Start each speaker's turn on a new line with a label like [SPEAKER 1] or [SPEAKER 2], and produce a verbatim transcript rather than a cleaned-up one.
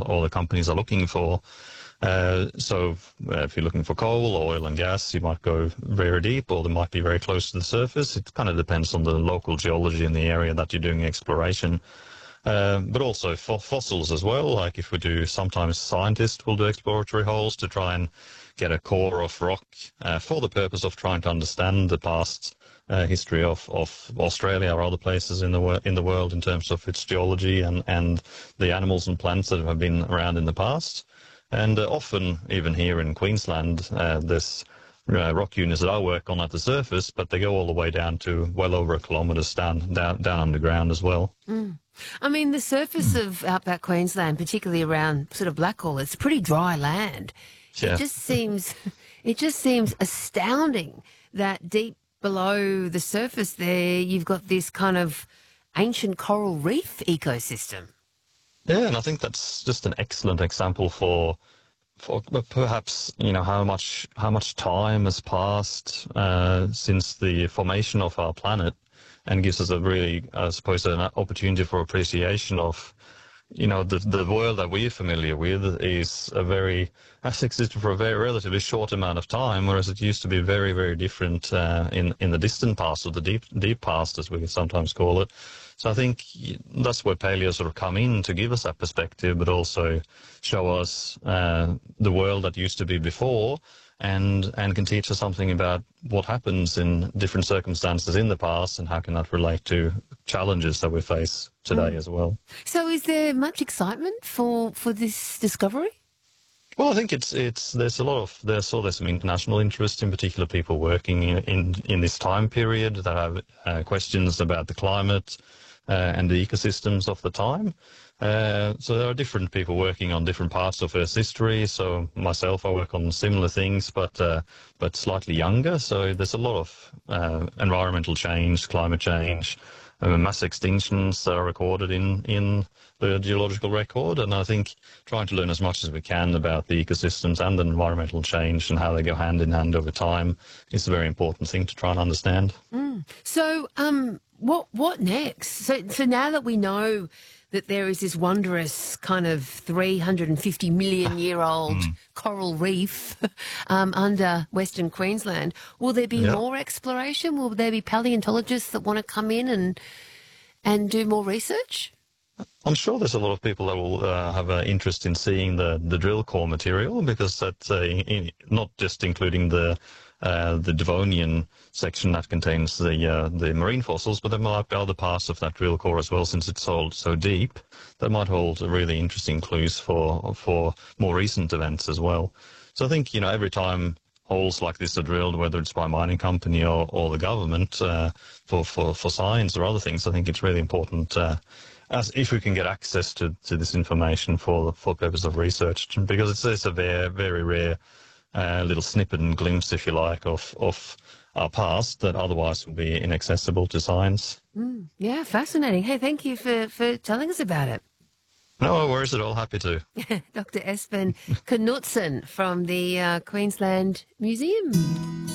[SPEAKER 1] all the companies are looking for. Uh, so uh, if you're looking for coal, oil and gas, you might go very deep, or they might be very close to the surface. It kind of depends on the local geology in the area that you're doing exploration. Uh, but also for fossils as well. Like if we do, sometimes scientists will do exploratory holes to try and get a core of rock uh, for the purpose of trying to understand the past uh, history of, of Australia or other places in the wor- in the world in terms of its geology and, and the animals and plants that have been around in the past. And uh, often, even here in Queensland, uh, there's uh, rock units that I work on at the surface, but they go all the way down to well over a kilometre down, down, down underground as well.
[SPEAKER 2] Mm. I mean, the surface of outback Queensland, particularly around sort of Blackall, it's pretty dry land.
[SPEAKER 1] Yeah.
[SPEAKER 2] It just seems, it just seems astounding that deep below the surface there, you've got this kind of ancient coral reef ecosystem.
[SPEAKER 1] Yeah, and I think that's just an excellent example for, for perhaps, you know, how much how much time has passed uh, since the formation of our planet, and gives us a really, I suppose, an opportunity for appreciation of, you know, the the world that we're familiar with is a very, has existed for a very relatively short amount of time, whereas it used to be very, very different uh, in in the distant past, or the deep deep past, as we sometimes call it. So I think that's where paleo sort of come in, to give us that perspective, but also show us uh, the world that used to be before, and and can teach us something about what happens in different circumstances in the past, and how can that relate to challenges that we face today mm. as well.
[SPEAKER 2] So is there much excitement for, for this discovery?
[SPEAKER 1] Well, I think it's it's there's a lot of there's so there's some international interest, in particular people working in in, in this time period that have uh, questions about the climate uh, and the ecosystems of the time. Uh, so there are different people working on different parts of Earth's history. So myself, I work on similar things, but uh, but slightly younger. So there's a lot of uh, environmental change, climate change, uh, mass extinctions that are recorded in in the geological record. And I think trying to learn as much as we can about the ecosystems and the environmental change and how they go hand in hand over time is a very important thing to try and understand.
[SPEAKER 2] Mm. So um, what what next? So so now that we know that there is this wondrous kind of three hundred fifty million year old mm. coral reef um, under Western Queensland, will there be yep. more exploration? Will there be paleontologists that want to come in and and do more research?
[SPEAKER 1] I'm sure there's a lot of people that will uh, have an interest in seeing the, the drill core material, because that's uh, in, not just including the uh, the Devonian section that contains the uh, the marine fossils, but there might be other parts of that drill core as well, since it's so, so deep, that might hold really interesting clues for for more recent events as well. So I think, you know, every time holes like this are drilled, whether it's by a mining company or, or the government, uh, for, for, for science or other things, I think it's really important uh, as if we can get access to, to this information for for purpose of research, because it's, it's a very, very rare uh, little snippet and glimpse, if you like, of, of our past that otherwise would be inaccessible to science.
[SPEAKER 2] Mm, yeah, fascinating. Hey, thank you for, for telling us about it.
[SPEAKER 1] No worries at all. Happy to.
[SPEAKER 2] Doctor Espen Knutsen from the uh, Queensland Museum.